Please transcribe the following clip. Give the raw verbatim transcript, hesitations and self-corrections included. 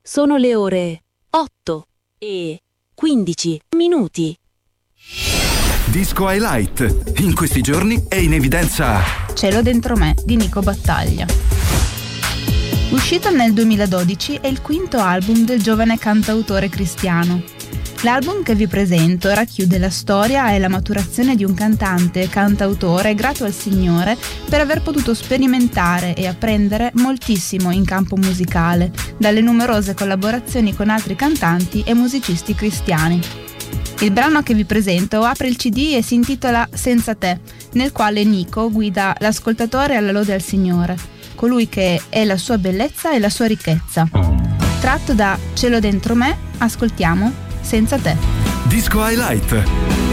Sono le ore otto e quindici minuti. Disco Highlight. In questi giorni è in evidenza Cielo dentro me di Nico Battaglia. Uscito nel duemiladodici, è il quinto album del giovane cantautore cristiano. L'album che vi presento racchiude la storia e la maturazione di un cantante e cantautore grato al Signore per aver potuto sperimentare e apprendere moltissimo in campo musicale, dalle numerose collaborazioni con altri cantanti e musicisti cristiani. Il brano che vi presento apre il C D e si intitola Senza te, nel quale Nico guida l'ascoltatore alla lode al Signore, colui che è la sua bellezza e la sua ricchezza. Tratto da Cielo dentro me, ascoltiamo Senza te. Disco Highlight.